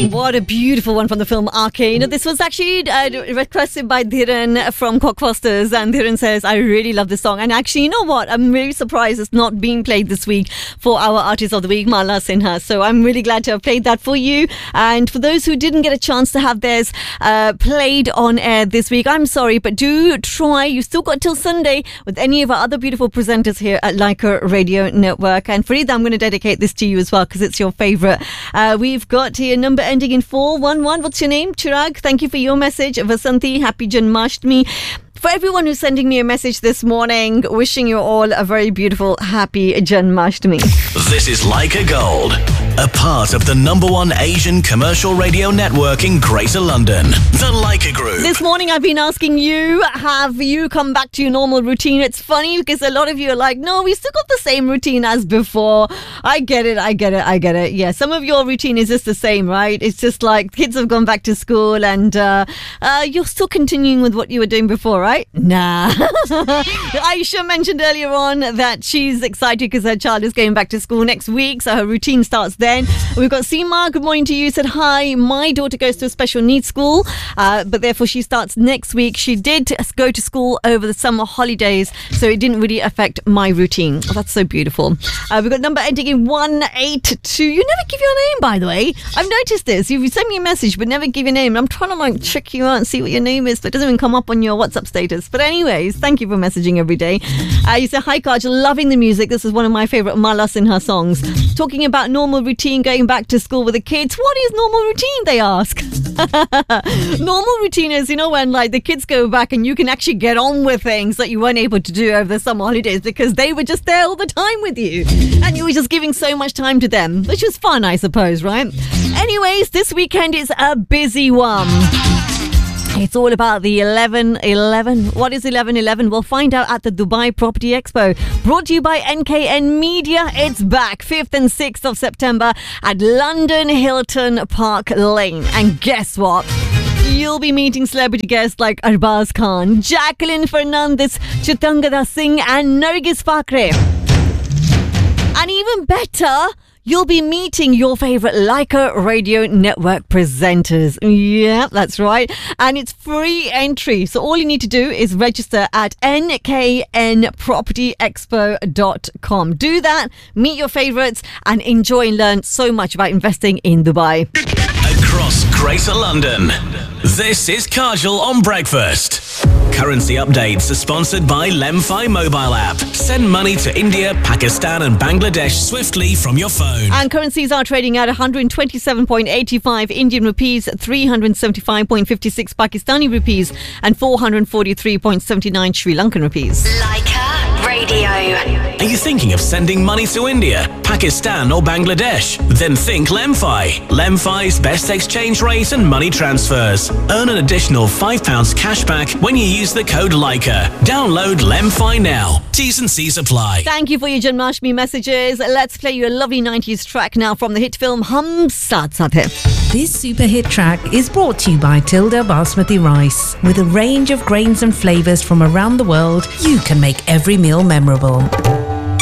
What a beautiful one from the film Arcane. This was actually requested by Dhiren from Cockfosters, and Dhiren says, I really love this song. And actually, you know what? I'm really surprised it's not being played this week for our Artist of the Week, Mala Sinha. So I'm really glad to have played that for you. And for those who didn't get a chance to have theirs played on air this week, I'm sorry, but do try. You've still got till Sunday with any of our other beautiful presenters here at Leica Radio Network. And Farida, I'm going to dedicate this to you as well because it's your favourite. We've got here number ending in 411. What's your name? Chirag, thank you for your message. Vasanti, happy Janmashtami. For everyone who's sending me a message this morning, wishing you all a very beautiful, happy Janmashtami. This is Leica Gold, a part of the #1 Asian commercial radio network in Greater London, the Leica Group. This morning I've been asking you, have you come back to your normal routine? It's funny because a lot of you are like, no, we still got the same routine as before. I get it. Yeah, some of your routine is just the same, right? It's just like kids have gone back to school and you're still continuing with what you were doing before, right? Nah. Aisha mentioned earlier on that she's excited because her child is going back to school next week, so her routine starts then. We've got Seema, good morning to you, said hi, my daughter goes to a special needs school, but therefore she starts next week. She did go to school over the summer holidays, so it didn't really affect my routine. Oh, that's so beautiful. We've got number ending in 182. You never give your name, by the way. I've noticed this. You send me a message but never give your name. I'm trying to like trick you out and see what your name is, but it doesn't even come up on your WhatsApp status. But anyways, thank you for messaging every day. You say, hi Kaj, loving the music. This is one of my favourite Mala Sinha songs. Talking about normal routine, going back to school with the kids. What is normal routine, they ask? Normal routine is, you know, when like the kids go back and you can actually get on with things that you weren't able to do over the summer holidays because they were just there all the time with you. And you were just giving so much time to them, which was fun, I suppose, right? Anyways, this weekend is a busy one. It's all about the 11/11. What is 11/11? We'll find out at the Dubai Property Expo. Brought to you by NKN Media. It's back 5th and 6th of September at London Hilton Park Lane. And guess what? You'll be meeting celebrity guests like Arbaz Khan, Jacqueline Fernandez, Chitangada Singh and Nargis Fakre. And even better, you'll be meeting your favourite Leica Radio Network presenters. Yeah, that's right. And it's free entry. So all you need to do is register at nknpropertyexpo.com. Do that, meet your favourites and enjoy and learn so much about investing in Dubai. Across Greater London, this is Kajal on Breakfast. Currency updates are sponsored by Lemfi mobile app. Send money to India, Pakistan and Bangladesh swiftly from your phone. And currencies are trading at 127.85 Indian rupees, 375.56 Pakistani rupees and 443.79 Sri Lankan rupees. Leica Radio. Are you thinking of sending money to India, Pakistan or Bangladesh? Then think Lemfi. Lemfi's best exchange rate and money transfers. Earn an additional £5 cashback when you use the code Leica. Download Lemfi now. T's and C's apply. Thank you for your Janmashtami messages. Let's play you a lovely 90s track now from the hit film Hum Saath Saath Hai. This super hit track is brought to you by Tilda Basmati Rice. With a range of grains and flavours from around the world, you can make every meal memorable.